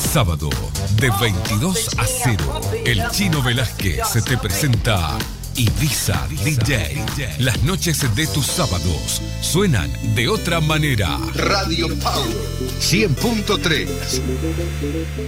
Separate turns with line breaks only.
Sábado, de 22 a 0, el Chino Velázquez se te presenta Ibiza DJ. Las noches de tus sábados suenan de otra manera.
Radio Power 100.3.